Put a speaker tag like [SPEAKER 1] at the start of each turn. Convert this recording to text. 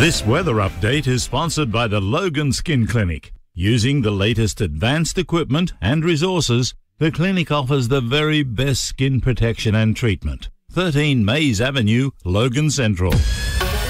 [SPEAKER 1] This weather update is sponsored by the Logan Skin Clinic. Using the latest advanced equipment and resources, the clinic offers the very best skin protection and treatment. 13 Mays Avenue, Logan Central.